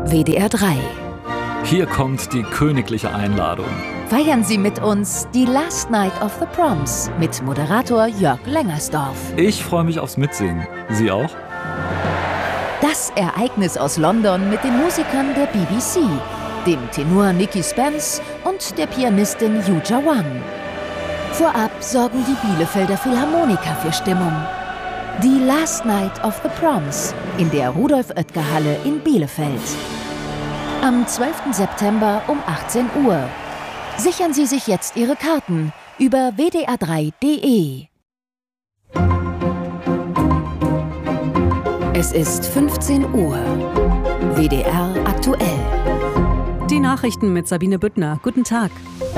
WDR 3. Hier kommt die königliche Einladung. Feiern Sie mit uns die Last Night of the Proms mit Moderator Jörg Lengersdorf. Ich freue mich aufs Mitsingen. Sie auch? Das Ereignis aus London mit den Musikern der BBC, dem Tenor Nicky Spence und der Pianistin Yuja Wang. Vorab sorgen die Bielefelder Philharmoniker für Stimmung. Die Last Night of the Proms in der Rudolf-Oetker-Halle in Bielefeld. Am 12. September um 18 Uhr. Sichern Sie sich jetzt Ihre Karten über wdr3.de. Es ist 15 Uhr. WDR aktuell. Die Nachrichten mit Sabine Büttner. Guten Tag.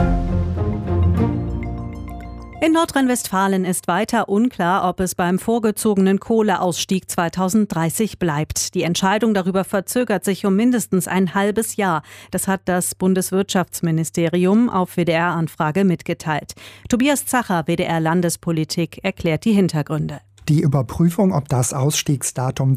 In Nordrhein-Westfalen ist weiter unklar, ob es beim vorgezogenen Kohleausstieg 2030 bleibt. Die Entscheidung darüber verzögert sich um mindestens ein halbes Jahr. Das hat das Bundeswirtschaftsministerium auf WDR-Anfrage mitgeteilt. Tobias Zacher, WDR Landespolitik, erklärt die Hintergründe. Die Überprüfung, ob das Ausstiegsdatum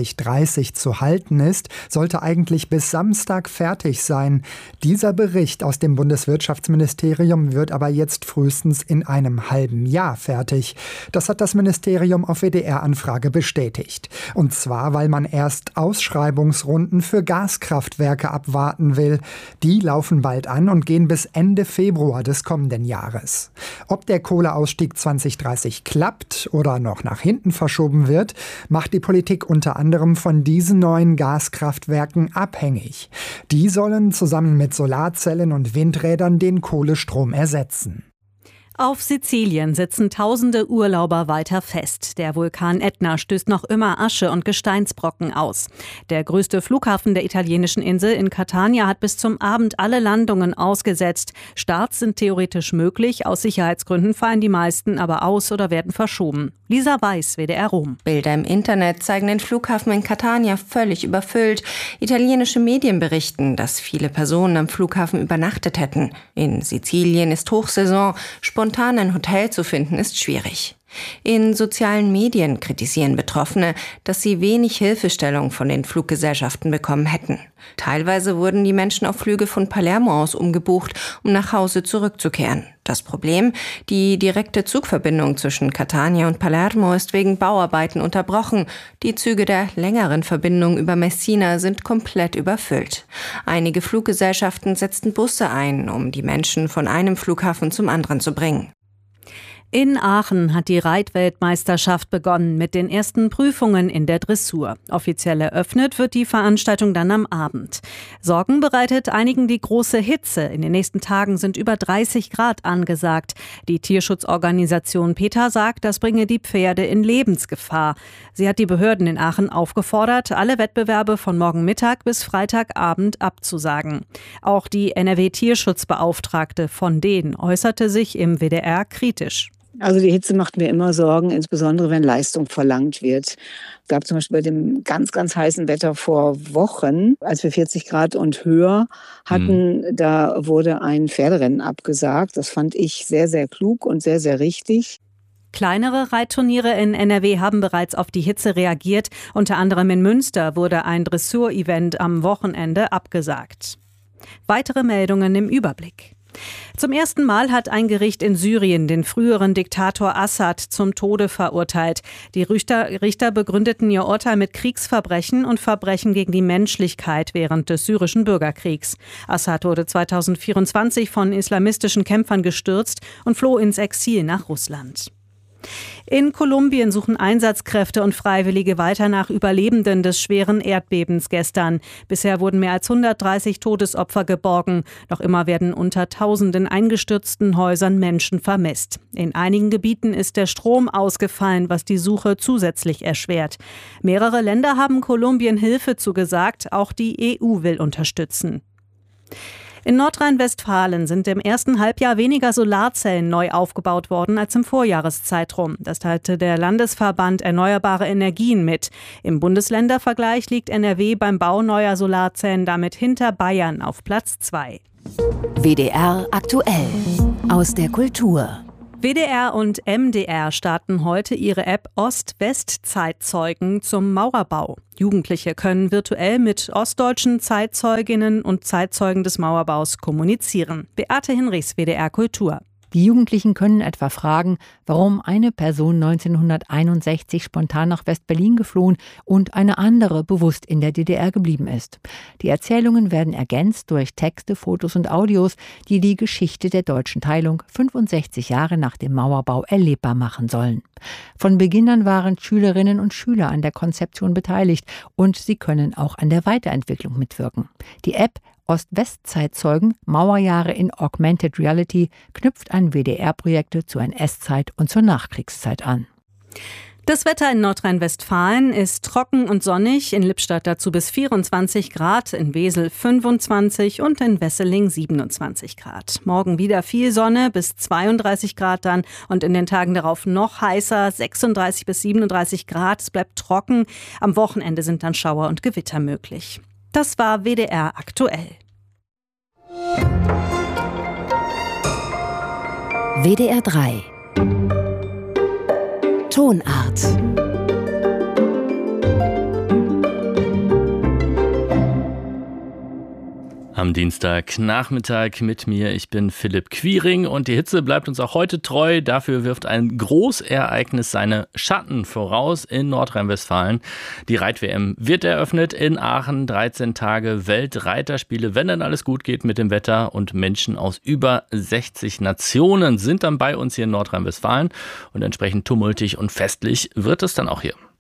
2030 zu halten ist, sollte eigentlich bis Samstag fertig sein. Dieser Bericht aus dem Bundeswirtschaftsministerium wird aber jetzt frühestens in einem halben Jahr fertig. Das hat das Ministerium auf WDR-Anfrage bestätigt. Und zwar, weil man erst Ausschreibungsrunden für Gaskraftwerke abwarten will. Die laufen bald an und gehen bis Ende Februar des kommenden Jahres. Ob der Kohleausstieg 2030 klappt oder noch nach hinten verschoben wird, macht die Politik unter anderem von diesen neuen Gaskraftwerken abhängig. Die sollen zusammen mit Solarzellen und Windrädern den Kohlestrom ersetzen. Auf Sizilien sitzen tausende Urlauber weiter fest. Der Vulkan Ätna stößt noch immer Asche und Gesteinsbrocken aus. Der größte Flughafen der italienischen Insel in Catania hat bis zum Abend alle Landungen ausgesetzt. Starts sind theoretisch möglich, aus Sicherheitsgründen fallen die meisten aber aus oder werden verschoben. Lisa Weiß, WDR Rom. Bilder im Internet zeigen den Flughafen in Catania völlig überfüllt. Italienische Medien berichten, dass viele Personen am Flughafen übernachtet hätten. In Sizilien ist Hochsaison, spontan ein Hotel zu finden ist schwierig. In sozialen Medien kritisieren Betroffene, dass sie wenig Hilfestellung von den Fluggesellschaften bekommen hätten. Teilweise wurden die Menschen auf Flüge von Palermo aus umgebucht, um nach Hause zurückzukehren. Das Problem: die direkte Zugverbindung zwischen Catania und Palermo ist wegen Bauarbeiten unterbrochen. Die Züge der längeren Verbindung über Messina sind komplett überfüllt. Einige Fluggesellschaften setzten Busse ein, um die Menschen von einem Flughafen zum anderen zu bringen. In Aachen hat die Reitweltmeisterschaft begonnen mit den ersten Prüfungen in der Dressur. Offiziell eröffnet wird die Veranstaltung dann am Abend. Sorgen bereitet einigen die große Hitze. In den nächsten Tagen sind über 30 Grad angesagt. Die Tierschutzorganisation PETA sagt, das bringe die Pferde in Lebensgefahr. Sie hat die Behörden in Aachen aufgefordert, alle Wettbewerbe von morgen Mittag bis Freitagabend abzusagen. Auch die NRW-Tierschutzbeauftragte von denen äußerte sich im WDR kritisch. Also die Hitze macht mir immer Sorgen, insbesondere wenn Leistung verlangt wird. Es gab zum Beispiel bei dem ganz, ganz heißen Wetter vor Wochen, als wir 40 Grad und höher hatten, da wurde ein Pferderennen abgesagt. Das fand ich sehr, sehr klug und sehr, sehr richtig. Kleinere Reitturniere in NRW haben bereits auf die Hitze reagiert. Unter anderem in Münster wurde ein Dressur-Event am Wochenende abgesagt. Weitere Meldungen im Überblick. Zum ersten Mal hat ein Gericht in Syrien den früheren Diktator Assad zum Tode verurteilt. Die Richter begründeten ihr Urteil mit Kriegsverbrechen und Verbrechen gegen die Menschlichkeit während des syrischen Bürgerkriegs. Assad wurde 2024 von islamistischen Kämpfern gestürzt und floh ins Exil nach Russland. In Kolumbien suchen Einsatzkräfte und Freiwillige weiter nach Überlebenden des schweren Erdbebens gestern. Bisher wurden mehr als 130 Todesopfer geborgen. Noch immer werden unter tausenden eingestürzten Häusern Menschen vermisst. In einigen Gebieten ist der Strom ausgefallen, was die Suche zusätzlich erschwert. Mehrere Länder haben Kolumbien Hilfe zugesagt. Auch die EU will unterstützen. In Nordrhein-Westfalen sind im ersten Halbjahr weniger Solarzellen neu aufgebaut worden als im Vorjahreszeitraum. Das teilte der Landesverband Erneuerbare Energien mit. Im Bundesländervergleich liegt NRW beim Bau neuer Solarzellen damit hinter Bayern auf Platz 2. WDR aktuell aus der Kultur. WDR und MDR starten heute ihre App Ost-West-Zeitzeugen zum Mauerbau. Jugendliche können virtuell mit ostdeutschen Zeitzeuginnen und Zeitzeugen des Mauerbaus kommunizieren. Beate Hinrichs, WDR Kultur. Die Jugendlichen können etwa fragen, warum eine Person 1961 spontan nach West-Berlin geflohen und eine andere bewusst in der DDR geblieben ist. Die Erzählungen werden ergänzt durch Texte, Fotos und Audios, die die Geschichte der deutschen Teilung 65 Jahre nach dem Mauerbau erlebbar machen sollen. Von Beginn an waren Schülerinnen und Schüler an der Konzeption beteiligt und sie können auch an der Weiterentwicklung mitwirken. Die App Ost-West-Zeitzeugen, Mauerjahre in Augmented Reality knüpft an WDR-Projekte zur NS-Zeit und zur Nachkriegszeit an. Das Wetter in Nordrhein-Westfalen ist trocken und sonnig, in Lippstadt dazu bis 24 Grad, in Wesel 25 und in Wesseling 27 Grad. Morgen wieder viel Sonne, bis 32 Grad dann und in den Tagen darauf noch heißer, 36 bis 37 Grad. Es bleibt trocken, am Wochenende sind dann Schauer und Gewitter möglich. Das war WDR aktuell. WDR 3 Tonart. Am Dienstagnachmittag mit mir, ich bin Philipp Quiring und die Hitze bleibt uns auch heute treu. Dafür wirft ein Großereignis seine Schatten voraus in Nordrhein-Westfalen. Die Reit-WM wird eröffnet in Aachen, 13 Tage Weltreiterspiele, wenn dann alles gut geht mit dem Wetter, und Menschen aus über 60 Nationen sind dann bei uns hier in Nordrhein-Westfalen und entsprechend tumultig und festlich wird es dann auch hier.